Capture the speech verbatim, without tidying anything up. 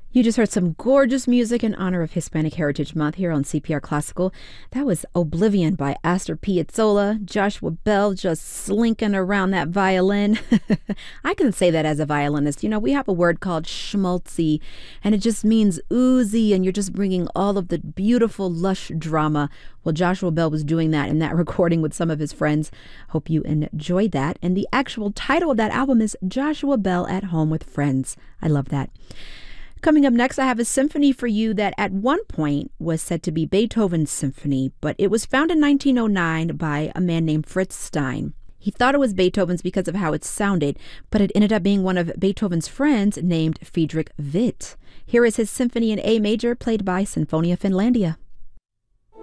You just heard some gorgeous music in honor of Hispanic Heritage Month here on C P R Classical. That was Oblivion by Astor Piazzolla. Joshua Bell just slinking around that violin. I can say that as a violinist. You know, we have a word called schmaltzy, and it just means oozy, and you're just bringing all of the beautiful, lush drama. Well, Joshua Bell was doing that in that recording with some of his friends. Hope you enjoyed that. And the actual title of that album is Joshua Bell at Home with Friends. I love that. Coming up next, I have a symphony for you that at one point was said to be Beethoven's symphony, but it was found in nineteen oh nine by a man named Fritz Stein. He thought it was Beethoven's because of how it sounded, but it ended up being one of Beethoven's friends named Friedrich Witt. Here is his symphony in A major, played by Sinfonia Finlandia.